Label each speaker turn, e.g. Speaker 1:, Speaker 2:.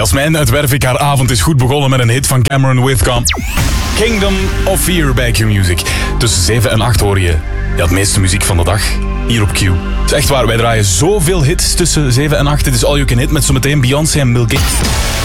Speaker 1: Jasmijn uit Wervik, haar avond is goed begonnen met een hit van Cameron Whitcomb. Kingdom of Fear bij Q-Music. Tussen 7 en 8 hoor je het meeste muziek van de dag hier op Q. Het is echt waar, wij draaien zoveel hits tussen 7 en 8. Het is all you can hit met zometeen Beyoncé en Milk.